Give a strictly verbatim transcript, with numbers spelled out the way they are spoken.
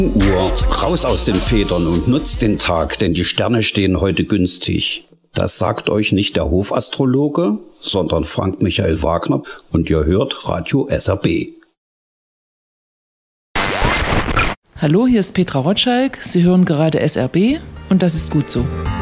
Uhr. Raus aus den Federn und nutzt den Tag, denn die Sterne stehen heute günstig. Das sagt euch nicht der Hofastrologe, sondern Frank Michael Wagner und ihr hört Radio S R B. Hallo, hier ist Petra Rotschalk. Sie hören gerade S R B und das ist gut so.